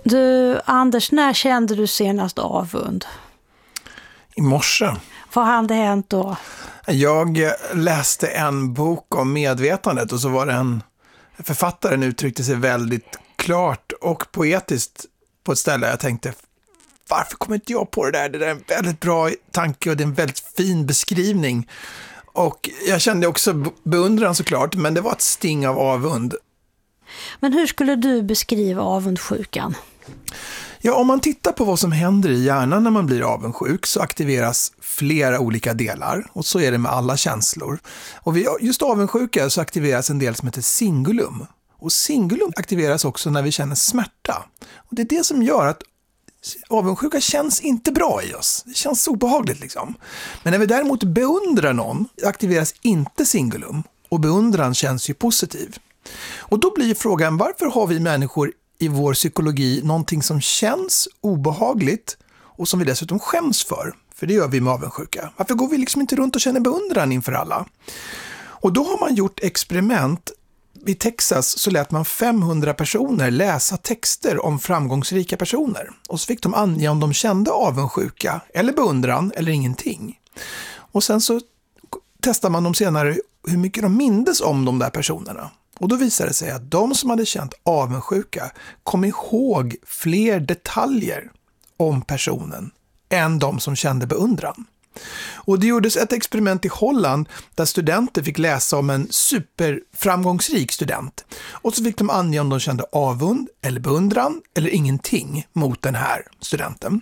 Du, Anders, när kände du senast avund? I morse. Vad hade hänt då? Jag läste en bok om medvetandet och så var författaren uttryckte sig väldigt klart och poetiskt på ett ställe. Jag tänkte, varför kommer inte jag på det där? Det där är en väldigt bra tanke och det är en väldigt fin beskrivning. Och jag kände också beundran såklart, men det var ett sting av avund. Men hur skulle du beskriva avundsjukan? Ja, om man tittar på vad som händer i hjärnan när man blir avundsjuk så aktiveras flera olika delar. Och så är det med alla känslor. Och vid just avundsjuka så aktiveras en del som heter cingulum. Och cingulum aktiveras också när vi känner smärta. Och det är det som gör att avundsjuka känns inte bra i oss. Det känns obehagligt liksom. Men när vi däremot beundrar någon aktiveras inte cingulum. Och beundran känns ju positiv. Och då blir frågan, varför har vi människor i vår psykologi någonting som känns obehagligt och som vi dessutom skäms för? För det gör vi med avundsjuka. Varför går vi liksom inte runt och känner beundran inför alla? Och då har man gjort experiment. I Texas så lät man 500 personer läsa texter om framgångsrika personer. Och så fick de ange om de kände avundsjuka eller beundran eller ingenting. Och sen så testar man dem senare hur mycket de mindes om de där personerna. Och då visade det sig att de som hade känt avundsjuka kom ihåg fler detaljer om personen än de som kände beundran. Och det gjordes ett experiment i Holland där studenter fick läsa om en superframgångsrik student. Och så fick de ange om de kände avund eller beundran eller ingenting mot den här studenten.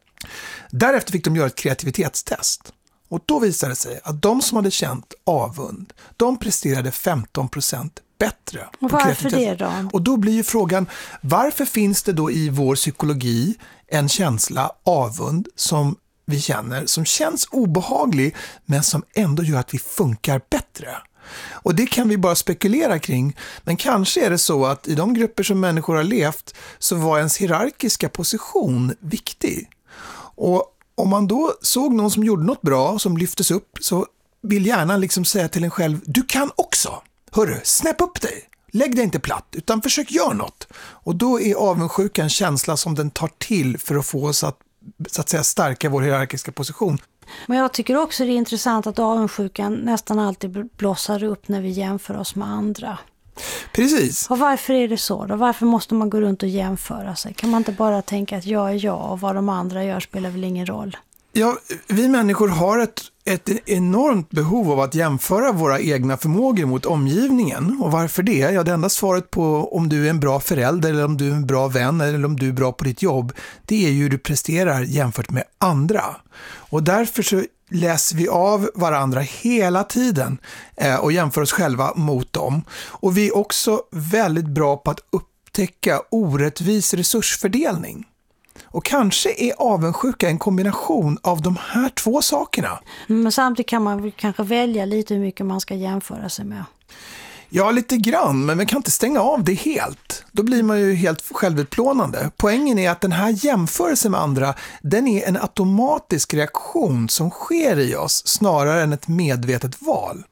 Därefter fick de göra ett kreativitetstest. Och då visade det sig att de som hade känt avund, de presterade 15% bättre. Och varför det då? Och då blir ju frågan, varför finns det då i vår psykologi en känsla avund som vi känner, som känns obehaglig men som ändå gör att vi funkar bättre? Och det kan vi bara spekulera kring, men kanske är det så att i de grupper som människor har levt så var ens hierarkiska position viktig. Och om man då såg någon som gjorde något bra, som lyftes upp, så vill hjärnan liksom säga till en själv, du kan också. Hörru, snäpp upp dig. Lägg dig inte platt, utan försök göra något. Och då är avundsjuka en känsla som den tar till för att få oss att säga stärka vår hierarkiska position. Men jag tycker också det är intressant att avundsjukan nästan alltid blossar upp när vi jämför oss med andra. Precis. Och varför är det så då? Varför måste man gå runt och jämföra sig? Kan man inte bara tänka att jag är jag och vad de andra gör spelar väl ingen roll? Ja, vi människor har ett enormt behov av att jämföra våra egna förmågor mot omgivningen. Och varför det? Ja, det enda svaret på om du är en bra förälder eller om du är en bra vän eller om du är bra på ditt jobb, det är ju hur du presterar jämfört med andra. Och därför så läser vi av varandra hela tiden och jämför oss själva mot dem. Och vi är också väldigt bra på att upptäcka orättvis resursfördelning. Och kanske är avundsjuka en kombination av de här två sakerna. Men samtidigt kan man kanske välja lite hur mycket man ska jämföra sig med. Ja, lite grann, men man kan inte stänga av det helt. Då blir man ju helt självutplånande. Poängen är att den här jämförelsen med andra, den är en automatisk reaktion som sker i oss snarare än ett medvetet val.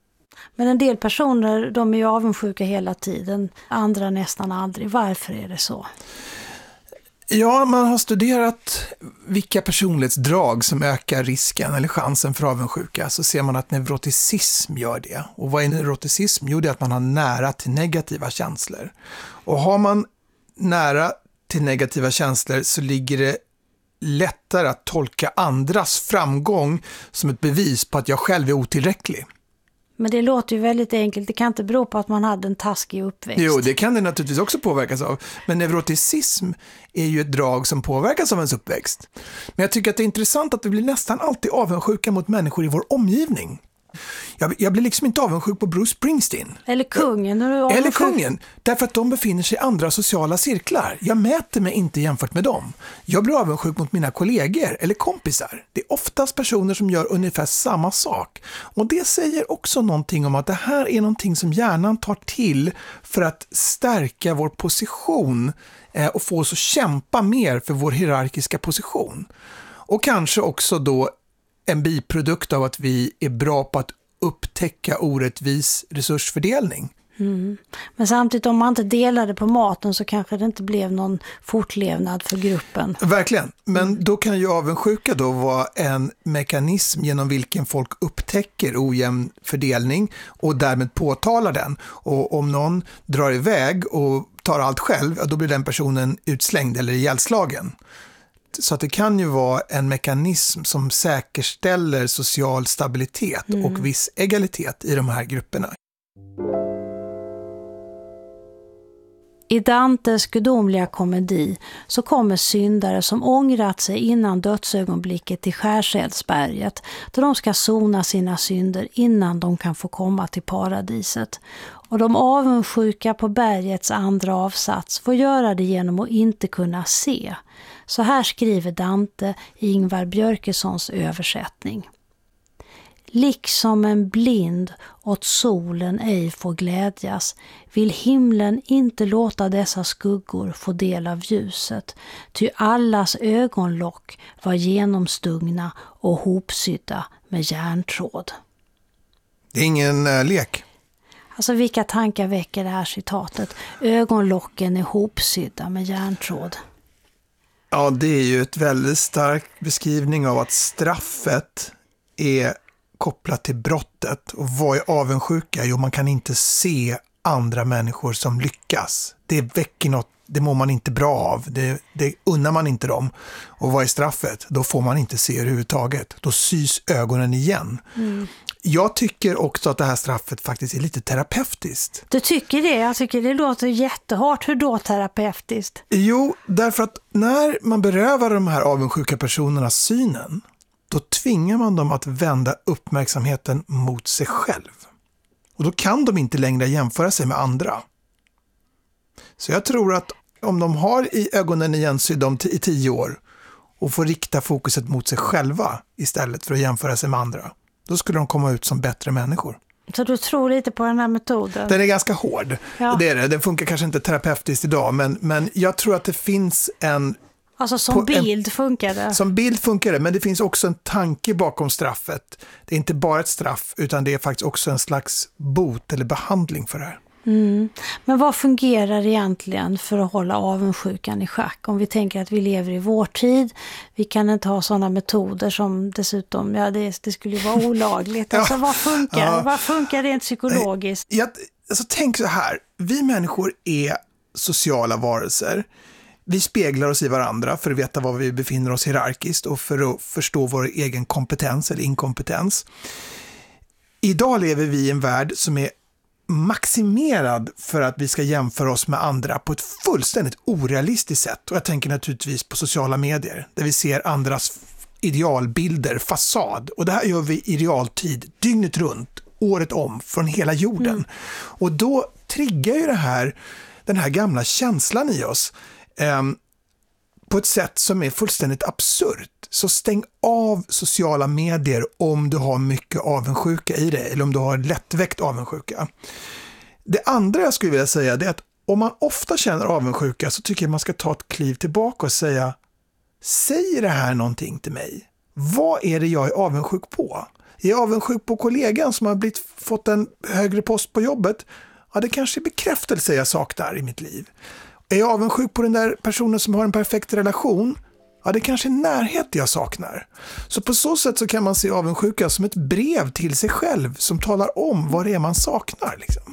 Men en del personer, de är ju avundsjuka hela tiden, andra nästan aldrig. Varför är det så? Ja, man har studerat vilka personlighetsdrag som ökar risken eller chansen för avundsjuka, så ser man att neuroticism gör det. Och vad är neuroticism? Jo, det är att man har nära till negativa känslor. Och har man nära till negativa känslor så ligger det lättare att tolka andras framgång som ett bevis på att jag själv är otillräcklig. Men det låter ju väldigt enkelt. Det kan inte bero på att man hade en taskig uppväxt. Jo, det kan det naturligtvis också påverkas av. Men neuroticism är ju ett drag som påverkas av ens uppväxt. Men jag tycker att det är intressant att vi blir nästan alltid avundsjuka mot människor i vår omgivning. Jag blir liksom inte avundsjuk på Bruce Springsteen. Eller kungen. Eller kungen, därför att de befinner sig i andra sociala cirklar. Jag mäter mig inte jämfört med dem. Jag blir avundsjuk mot mina kollegor eller kompisar. Det är oftast personer som gör ungefär samma sak. Och det säger också någonting om att det här är någonting som hjärnan tar till för att stärka vår position och få oss att kämpa mer för vår hierarkiska position. Och kanske också då en biprodukt av att vi är bra på att upptäcka orättvis resursfördelning. Men samtidigt om man inte delade på maten så kanske det inte blev någon fortlevnad för gruppen. Verkligen, men då kan ju avundsjuka då vara en mekanism genom vilken folk upptäcker ojämn fördelning och därmed påtalar den. Och om någon drar iväg och tar allt själv, då blir den personen utslängd eller ihjälslagen. Så att det kan ju vara en mekanism som säkerställer social stabilitet och viss egalitet i de här grupperna. I Dantes gudomliga komedi så kommer syndare som ångrat sig innan dödsögonblicket till Skärseldsberget, då de ska sona sina synder innan de kan få komma till paradiset. Och de avundsjuka på bergets andra avsats får göra det genom att inte kunna se. Så här skriver Dante i Ingvar Björkessons översättning. Liksom en blind åt solen ej får glädjas, vill himlen inte låta dessa skuggor få del av ljuset, ty allas ögonlock var genomstungna och hopsydda med järntråd. Det är ingen lek. Alltså vilka tankar väcker det här citatet? Ögonlocken är hopsydda med järntråd. Ja, det är ju ett väldigt stark beskrivning av att straffet är kopplat till brottet. Och vad är avundsjuka? Jo, man kan inte se andra människor som lyckas. Det väcker något, det mår man inte bra av. Det unnar man inte dem. Och vad är straffet? Då får man inte se överhuvudtaget. Då sys ögonen igen. Jag tycker också att det här straffet faktiskt är lite terapeutiskt. Du tycker det? Jag tycker det låter jättehårt. Hur då terapeutiskt? Jo, därför att när man berövar de här avundsjuka personerna synen, då tvingar man dem att vända uppmärksamheten mot sig själv. Och då kan de inte längre jämföra sig med andra. Så jag tror att om de har i ögonen igensydda i 10 år och får rikta fokuset mot sig själva istället för att jämföra sig med andra, då skulle de komma ut som bättre människor. Så du tror lite på den här metoden? Den är ganska hård. Ja. Det är det. Den funkar kanske inte terapeutiskt idag, men jag tror att det finns en... Alltså som bild funkar det? Som bild funkar det, men det finns också en tanke bakom straffet. Det är inte bara ett straff, utan det är faktiskt också en slags bot eller behandling för det här. Men vad fungerar egentligen för att hålla avundsjukan i schack? Om vi tänker att vi lever i vår tid, vi kan inte ha sådana metoder som dessutom, det skulle vara olagligt. Alltså vad funkar? Vad funkar rent psykologiskt? Tänk så här, vi människor är sociala varelser. Vi speglar oss i varandra för att veta var vi befinner oss hierarkiskt och för att förstå vår egen kompetens eller inkompetens. Idag lever vi i en värld som är maximerad för att vi ska jämföra oss med andra på ett fullständigt orealistiskt sätt. Och jag tänker naturligtvis på sociala medier där vi ser andras idealbilder, fasad. Och det här gör vi i realtid, dygnet runt, året om, från hela jorden. Och då triggar ju den här gamla känslan i oss på ett sätt som är fullständigt absurt. Så stäng av sociala medier om du har mycket avundsjuka i dig eller om du har lättväckt avundsjuka. Det andra jag skulle vilja säga är att om man ofta känner avundsjuka så tycker jag man ska ta ett kliv tillbaka och säga, säger det här någonting till mig? Vad är det jag är avundsjuk på? Är jag avundsjuk på kollegan som har fått en högre post på jobbet? Ja, det kanske är bekräftelse jag saknar i mitt liv. Är jag avundsjuk på den där personen som har en perfekt relation? Ja, det kanske är närhet jag saknar. Så på så sätt så kan man se avundsjuka som ett brev till sig själv som talar om vad det är man saknar. Liksom.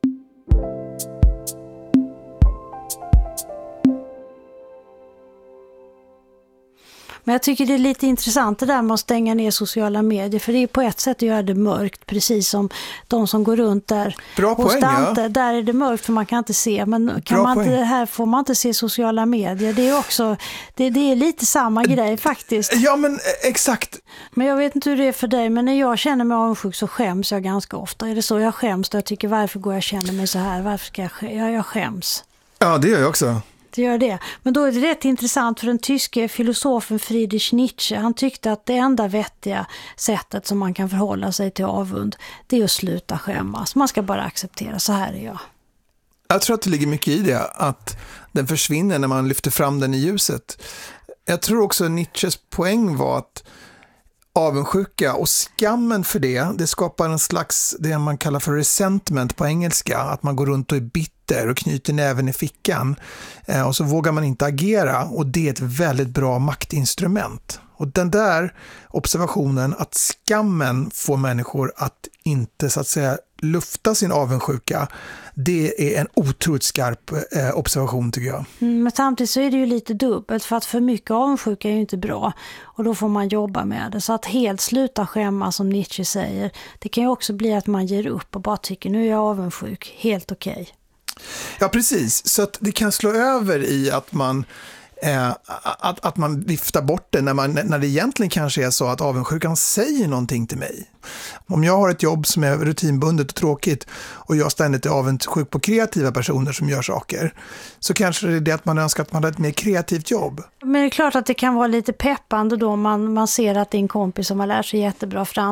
Men jag tycker det är lite intressant det där med att stänga ner sociala medier. För det är på ett sätt att göra det mörkt. Precis som de som går runt där. Bra poäng, Dante, där är det mörkt för man kan inte se. Men här får man inte se sociala medier. Det är också, det är lite samma grej faktiskt. Ja, men exakt. Men jag vet inte hur det är för dig. Men när jag känner mig avundsjuk så skäms jag ganska ofta. Är det så jag skäms? Då jag tycker varför går jag känna mig så här? Varför ska jag skäms? Ja, det gör jag också. Det gör det. Men då är det rätt intressant för den tyske filosofen Friedrich Nietzsche. Han tyckte att det enda vettiga sättet som man kan förhålla sig till avund, det är att sluta skämmas. Man ska bara acceptera, så här är jag. Jag tror att det ligger mycket i det, att den försvinner när man lyfter fram den i ljuset. Jag tror också att Nietzsches poäng var att avundsjuka och skammen för det skapar en slags, det man kallar för resentment på engelska, att man går runt och är bitter och knyter näven i fickan och så vågar man inte agera, och det är ett väldigt bra maktinstrument. Och den där observationen att skammen får människor att inte så att säga lufta sin avundsjuka, det är en otroligt skarp observation tycker jag. Men samtidigt så är det ju lite dubbelt, för att för mycket avundsjuka är ju inte bra och då får man jobba med det. Så att helt sluta skämma, som Nietzsche säger, det kan ju också bli att man ger upp och bara tycker nu är jag avundsjuk, helt okej. Ja, precis. Så att det kan slå över i att man att man viftar bort det när det egentligen kanske är så att avundsjukan säger någonting till mig. Om jag har ett jobb som är rutinbundet och tråkigt och jag ständigt är avundsjuk på kreativa personer som gör saker, så kanske det är det att man önskar att man hade ett mer kreativt jobb. Men det är klart att det kan vara lite peppande då man ser att din kompis som har lärt sig jättebra franska